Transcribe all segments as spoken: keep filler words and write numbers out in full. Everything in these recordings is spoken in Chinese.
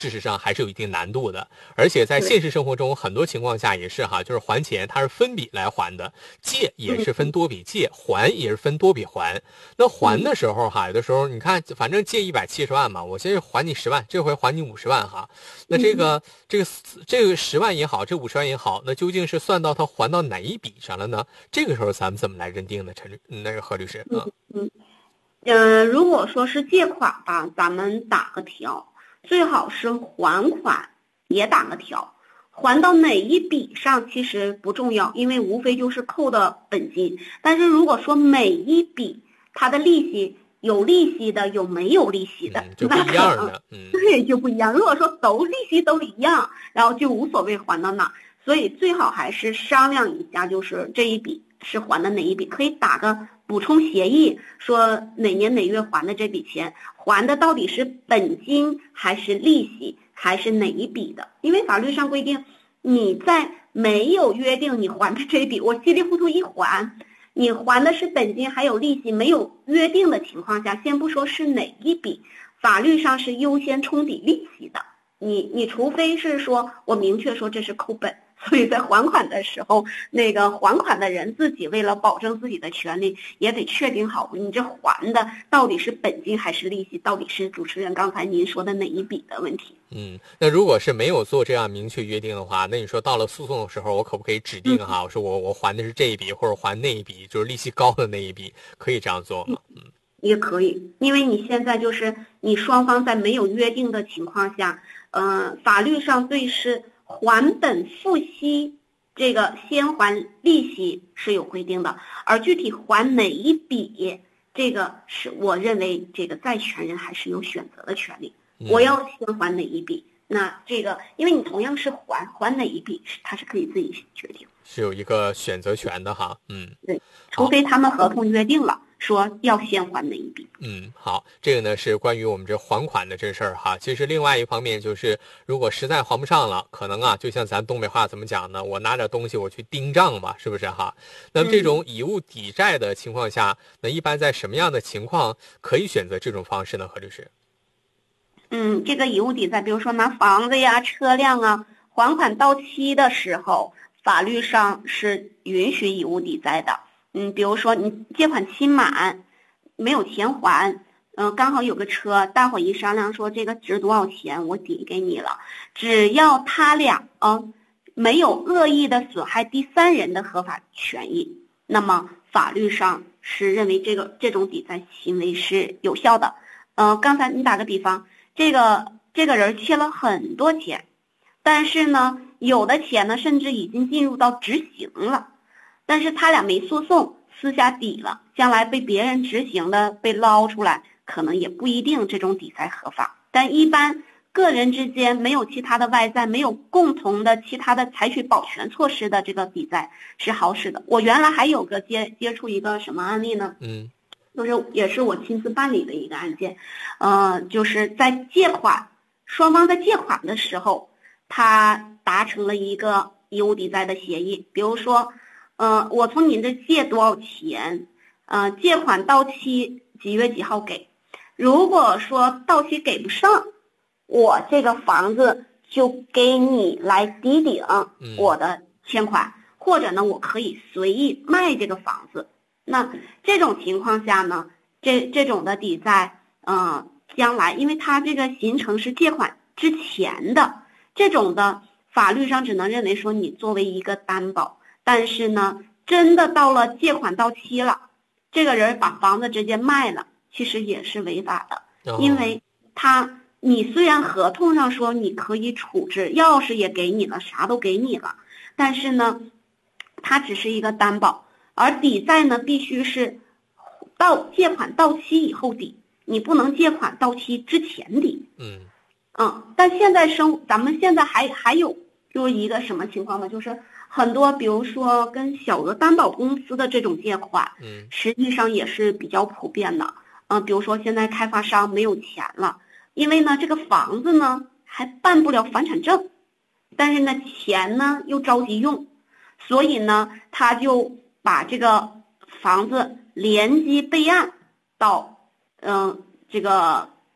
事实上还是有一定难度的，而且在现实生活中很多情况下也是哈，就是还钱它是分笔来还的，借也是分多笔借，还也是分多笔还。那还的时候哈，有的时候你看，反正借一百七十万嘛，我先还你十万，这回还你五十万哈。那这个这个这个十万也好，这五十万也好，那究竟是算到他还到哪一笔上了呢？这个时候咱们怎么来认定呢？陈那个何律师啊？ 嗯呃，如果说是借款吧，咱们打个条。最好是还款也打个条，还到哪一笔上其实不重要，因为无非就是扣的本金。但是如果说每一笔它的利息有利息的，有没有利息的， 嗯、就不一样的， 嗯，对，就不一样。如果说都利息都一样，然后就无所谓还到哪，所以最好还是商量一下，就是这一笔是还的哪一笔，可以打个补充协议，说哪年哪月还的这笔钱，还的到底是本金还是利息，还是哪一笔的？因为法律上规定，你在没有约定你还的这一笔，我稀里糊涂一还，你还的是本金还有利息，没有约定的情况下，先不说是哪一笔，法律上是优先冲抵利息的。你你除非是说我明确说这是扣本。所以在还款的时候，那个还款的人自己为了保证自己的权利，也得确定好你这还的到底是本金还是利息，到底是主持人刚才您说的哪一笔的问题。 嗯，那如果是没有做这样明确约定的话，那你说到了诉讼的时候，我可不可以指定哈，我说我我还的是这一笔，或者还那一笔，就是利息高的那一笔，可以这样做吗？嗯， 也可以，因为你现在就是你双方在没有约定的情况下，呃，法律上对是还本付息，这个先还利息是有规定的，而具体还哪一笔，这个是我认为这个债权人还是有选择的权利。我要先还哪一笔，那这个因为你同样是还还哪一笔，他是可以自己决定， 是有一个选择权的哈。嗯， 对，除非他们合同约定了。说要先还哪一笔？ 嗯，好，这个呢是关于我们这还款的这事儿哈。其实另外一方面就是，如果实在还不上了，可能啊，就像咱东北话怎么讲呢？我拿点东西我去盯账吧，是不是哈？那么这种以物抵债的情况下，那一般在什么样的情况可以选择这种方式呢？何律师？ 嗯，这个以物抵债，比如说拿房子呀、车辆啊，还款到期的时候，法律上是允许以物抵债的。嗯，比如说你借款期满，没有钱还，嗯、呃，刚好有个车，大伙一商量说这个值多少钱，我抵给你了，只要他俩啊、呃、没有恶意的损害第三人的合法权益，那么法律上是认为这个这种抵债行为是有效的。呃，刚才你打个比方，这个这个人欠了很多钱，但是呢，有的钱呢甚至已经进入到执行了。但是他俩没诉讼，私下抵了，将来被别人执行的被捞出来，可能也不一定这种抵债合法。但一般个人之间没有其他的外债，没有共同的其他的采取保全措施的这个抵债是好使的。我原来还有个接接触一个什么案例呢？ 嗯， 就是也是我亲自办理的一个案件，呃，就是在借款双方在借款的时候，他达成了一个以物抵债的协议，比如说。呃，我从您这借多少钱？呃，借款到期几月几号给？如果说到期给不上，我这个房子就给你来抵顶我的欠款，嗯、或者呢，我可以随意卖这个房子。那这种情况下呢，这这种的抵债，呃，将来因为它这个形成是借款之前的这种的，法律上只能认为说你作为一个担保。但是呢，真的到了借款到期了，这个人把房子直接卖了，其实也是违法的，因为他你虽然合同上说你可以处置，钥匙也给你了，啥都给你了，但是呢，它只是一个担保，而抵债呢必须是到借款到期以后抵，你不能借款到期之前抵。 嗯嗯，但现在生咱们现在还还有就是一个什么情况呢？就是很多，比如说跟小额担保公司的这种借款， 嗯， 实际上也是比较普遍的。嗯、呃，比如说现在开发商没有钱了，因为呢这个房子呢还办不了房产证，但是呢钱呢又着急用，所以呢他就把这个房子联机备案到嗯、呃、这个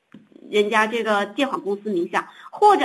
人家这个借款公司名下，或者